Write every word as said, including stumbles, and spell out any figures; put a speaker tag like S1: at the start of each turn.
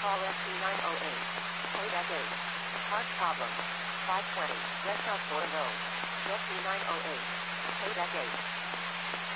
S1: Call F T nine oh eight. Code F eight. Part problem. five twenty. West Osborne Road. F T nine oh eight. Code F eight.